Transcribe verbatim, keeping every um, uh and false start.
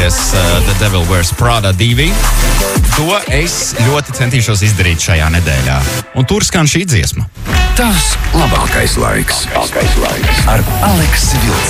klausīties uh, The Devil Wears Prada divi. To es ļoti centīšos izdarīt šajā nedēļā. Un tur skan šī dziesma. Tas labākais laiks. Labākais laiks. Ar Aleksu Vilci.